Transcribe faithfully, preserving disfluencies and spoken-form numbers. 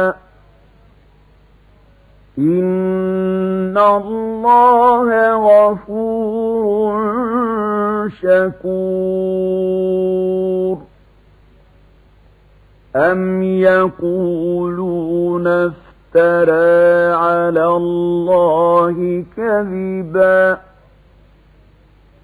إن الله غفور شكور أم يقولون افترى على الله كذبا